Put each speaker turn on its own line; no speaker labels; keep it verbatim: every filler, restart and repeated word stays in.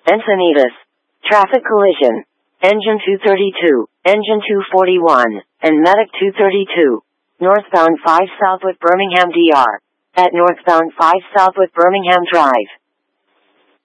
Encinitas. Traffic collision. Engine two thirty-two, Engine two forty-one, and Medic two thirty-two. Northbound five south with Birmingham D R. At northbound five south with Birmingham Drive.